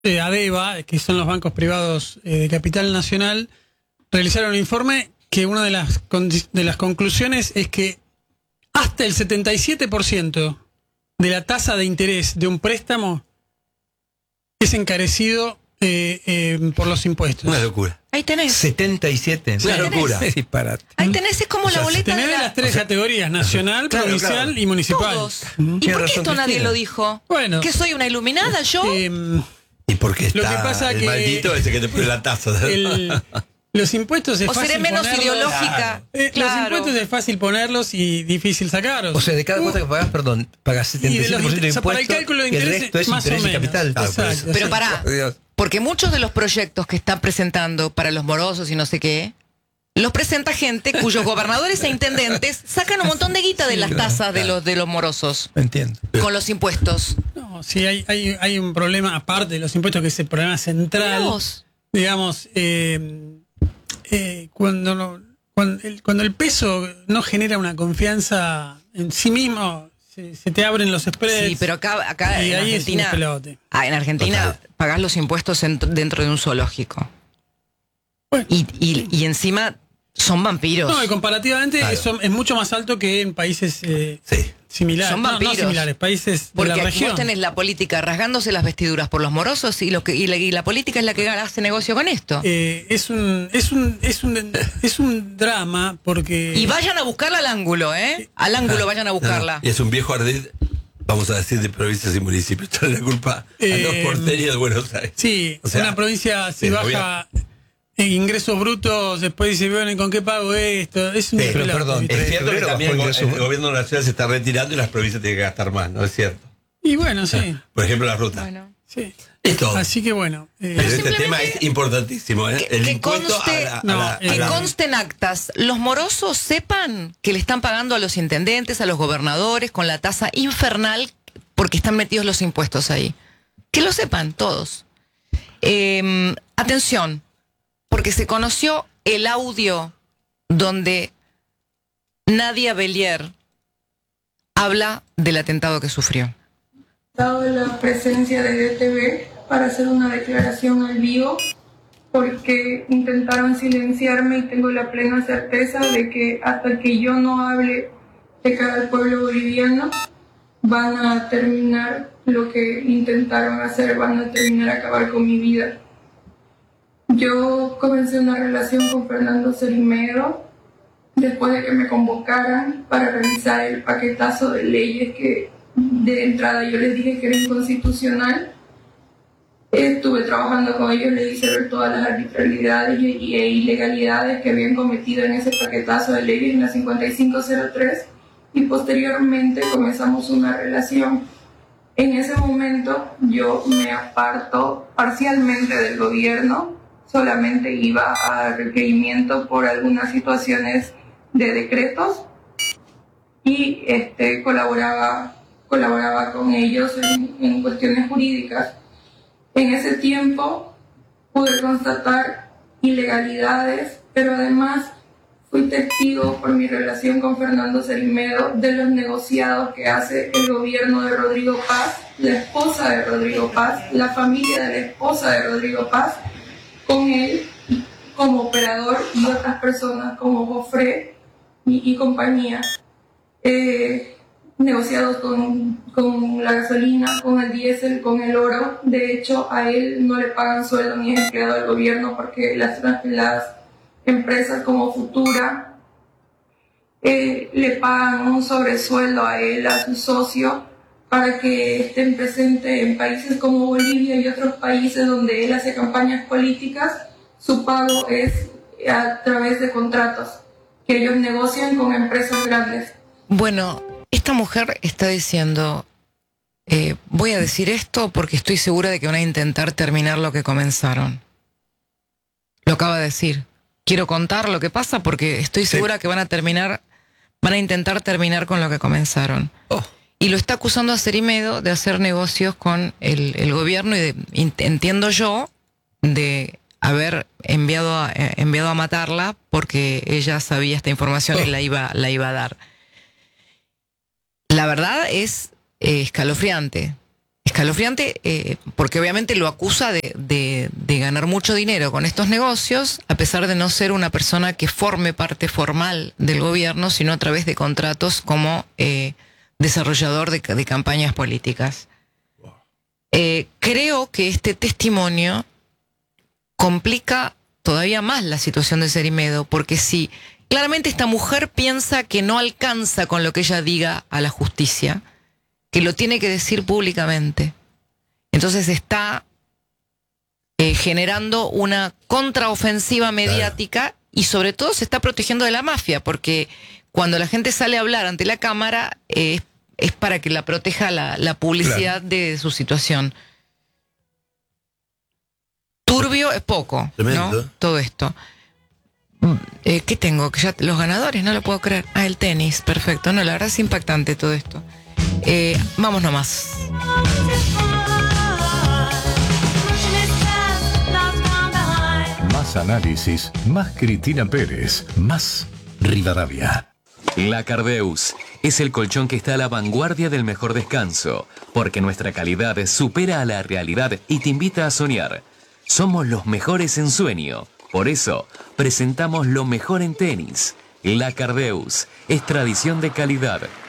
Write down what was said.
ADEVA, que son los bancos privados de capital nacional, realizaron un informe que una de las conclusiones es que hasta el 77% de la tasa de interés de un préstamo es encarecido por los impuestos. Una locura. Ahí tenés. 77. Una locura. Es disparate. Ahí tenés, es como la boleta tenés de las tres categorías, nacional, claro, provincial claro. y municipal. Todos. Tiene ¿Y por qué razón esto nadie Cristina. lo dijo? Bueno. ¿Que soy una iluminada yo? ¿Y por qué está Lo que pasa el que- maldito ese que te pone la taza? Los impuestos es ¿O fácil seré menos ponerlos. ideológica? Los Claro. impuestos es fácil ponerlos y difícil sacarlos. O sea, de cada cuota que pagás, perdón, pagas Y de 77% los de o sea, para el impuestos cálculo de y el intereses, resto es más o interés y menos. capital. Claro, por Exacto. eso. Pero Sí. pará, Por Dios. porque muchos de los proyectos que están presentando para los morosos y no sé qué, los presenta gente cuyos gobernadores e intendentes sacan un montón de guita de las tasas de los morosos Entiendo. con los impuestos. No, sí, hay un problema aparte de los impuestos, que es el problema Mirá central. vos. Digamos, cuando el peso no genera una confianza en sí mismo, se te abren los spreads. Sí, pero acá y en ahí es un Argentina, pelote. en Argentina pagás los impuestos dentro de un zoológico. Bueno. Y encima son vampiros. No, y comparativamente Claro. es mucho más alto que en países Sí. similares. Son No vampiros. similares, países de Porque la aquí región. vos tenés la política rasgándose las vestiduras por los morosos y la política es la que hace negocio con esto. Es un drama porque Y vayan a buscarla al ángulo, ¿eh? Al ángulo vayan a buscarla. Y es un viejo ardid, vamos a decir, de provincias y municipios. Echarle la culpa a los porteños de Buenos Aires. sí, O sea, una provincia si sí, baja ingresos brutos, después dice, bueno, ¿con qué pago esto? Es un Sí, pero despelote, perdón, ¿viste? Es cierto que febrero también bajó el ingresos. gobierno nacional se está retirando y las provincias tienen que gastar más, ¿no es cierto? Y bueno, sí, Por ejemplo, la ruta. Bueno. sí. Es todo. Así que bueno, Pero este simplemente tema es importantísimo, ¿eh? que El impuesto conste- que Que conste en actas, los morosos sepan que le están pagando a los intendentes, a los gobernadores, con la tasa infernal, porque están metidos los impuestos ahí. Que lo sepan todos. Atención, porque se conoció el audio donde Nadia Bellier habla del atentado que sufrió. Dado la presencia de DTV para hacer una declaración al vivo porque intentaron silenciarme y tengo la plena certeza de que hasta que yo no hable de cara al pueblo boliviano van a terminar lo que intentaron hacer, van a terminar a acabar con mi vida. Yo comencé una relación con Fernando Cerimedo después de que me convocaran para revisar el paquetazo de leyes que de entrada yo les dije que era inconstitucional. Estuve trabajando con ellos, les hice ver todas las arbitrariedades e ilegalidades que habían cometido en ese paquetazo de leyes en la 5503 y posteriormente comenzamos una relación. En ese momento yo me aparto parcialmente del gobierno, solamente iba a requerimiento por algunas situaciones de decretos y colaboraba con ellos en cuestiones jurídicas. En ese tiempo pude constatar ilegalidades, pero además fui testigo por mi relación con Fernando Cerimedo de los negociados que hace el gobierno de Rodrigo Paz, la esposa de Rodrigo Paz, la familia de la esposa de Rodrigo Paz, con él como operador y otras personas como Jofre y compañía. Negociados con la gasolina, con el diésel, con el oro. De hecho, a él no le pagan sueldo ni es empleado del gobierno porque las empresas como Futura le pagan un sobresueldo a él, a su socio, para que estén presentes en países como Bolivia y otros países donde él hace campañas políticas. Su pago es a través de contratos que ellos negocian con empresas grandes. Bueno, esta mujer está diciendo, voy a decir esto porque estoy segura de que van a intentar terminar lo que comenzaron. Lo acaba de decir. Quiero contar lo que pasa porque estoy segura que van a intentar terminar con lo que comenzaron. Oh. Y lo está acusando a Cerimedo de hacer negocios con el gobierno y entiendo yo, de haber enviado a matarla porque ella sabía esta información y la iba a dar. La verdad es escalofriante escalofriante, porque obviamente lo acusa de ganar mucho dinero con estos negocios, a pesar de no ser una persona que forme parte formal del gobierno, sino a través de contratos como desarrollador de campañas políticas. Creo que este testimonio complica todavía más la situación de Cerimedo, porque si claramente esta mujer piensa que no alcanza con lo que ella diga a la justicia, que lo tiene que decir públicamente, entonces está generando una contraofensiva mediática y sobre todo se está protegiendo de la mafia, porque cuando la gente sale a hablar ante la cámara es para que la proteja la publicidad de su situación. Turbio es poco, Tremendo. ¿no? Todo esto. ¿Qué tengo? Que ya los ganadores, no lo puedo creer. Ah, el tenis, perfecto. No, la verdad es impactante todo esto. Vamos nomás. Más análisis, más Cristina Pérez, más Rivadavia. La Cardeus es el colchón que está a la vanguardia del mejor descanso, porque nuestra calidad supera a la realidad y te invita a soñar. Somos los mejores en sueño, por eso presentamos lo mejor en tenis. La Cardeus es tradición de calidad